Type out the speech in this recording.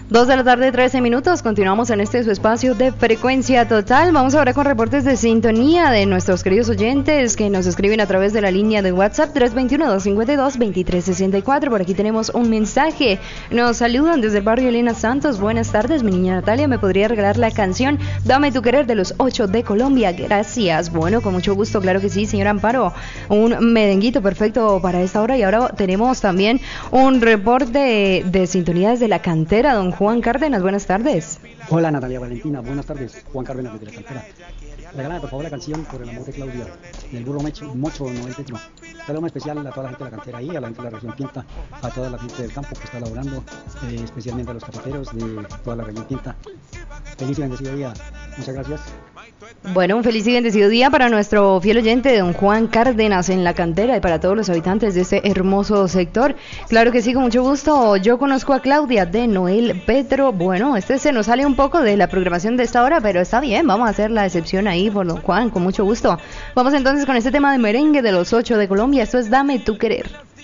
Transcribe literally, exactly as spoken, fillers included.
Dos de la tarde, trece minutos. Continuamos en este su espacio de Frecuencia Total. Vamos ahora con reportes de sintonía de nuestros queridos oyentes que nos escriben a través de la línea de WhatsApp tres dos uno, dos cinco dos, dos tres seis cuatro. Por aquí tenemos un mensaje. Nos saludan desde el barrio Elena Santos. Buenas tardes, mi niña Natalia. ¿Me podría regalar la canción Dame tu querer de los ocho de Colombia? Gracias. Bueno, con mucho gusto, claro que sí, señor Amparo. Un merenguito perfecto para esta hora. Y ahora tenemos también un reporte de, de sintonía desde la cantera, don Juan Cárdenas. Buenas tardes. Hola Natalia Valentina, buenas tardes. Juan Cárdenas desde la cantera. Regálame por favor la canción Por el amor de Claudia, del burro Mecho, Mocho Noel Petro. Saludo especial a toda la gente de la cantera ahí, a la gente de la región Pinta, a toda la gente del campo que está laborando, eh, especialmente a los cafeteros de toda la región Pinta. Feliz y bendecido día. Muchas gracias. Bueno, un feliz y bendecido día para nuestro fiel oyente, don Juan Cárdenas, en la cantera, y para todos los habitantes de este hermoso sector. Claro que sí, con mucho gusto. Yo conozco a Claudia de Noel Petro. Bueno, este se nos sale un poco de la programación de esta hora, pero está bien, vamos a hacer la excepción ahí por don Juan, con mucho gusto. Vamos entonces con este tema de merengue de los ocho de Colombia. Esto es Dame tu querer.